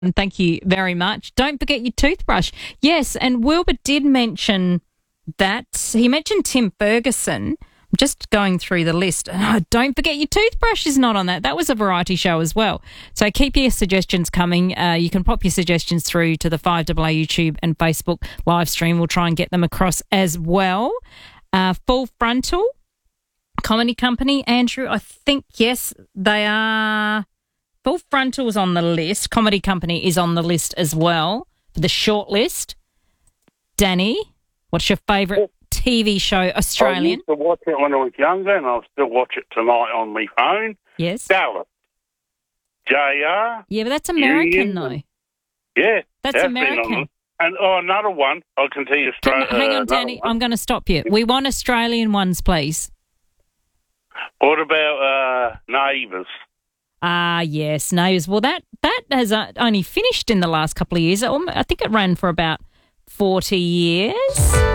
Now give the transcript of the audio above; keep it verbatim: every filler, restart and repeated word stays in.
And thank you very much. Don't forget your toothbrush. Yes, and Wilbur did mention that. He mentioned Tim Ferguson. I'm just going through the list. Oh, don't forget your toothbrush is not on that. That was a variety show as well. So keep your suggestions coming. Uh, you can pop your suggestions through to the five A A YouTube and Facebook live stream. We'll try and get them across as well. Uh, Full Frontal Comedy Company. Andrew, I think, yes, they are... Full Frontal's on the list. Comedy Company is on the list as well for the short list. Danny, what's your favourite T V show, Australian? I used to watch it when I was younger, and I'll still watch it tonight on my phone. Yes. Dallas. J R. Yeah, but that's American, Union. though. Yeah. That's been American. on- And oh, another one. I can tell you straight. Can- hang uh, on, Danny. another one. I'm going to stop you. We want Australian ones, please. What about uh, Neighbours? Ah, yes, Neighbours. Well, that that has uh, only finished in the last couple of years. Um, I think it ran for about forty years.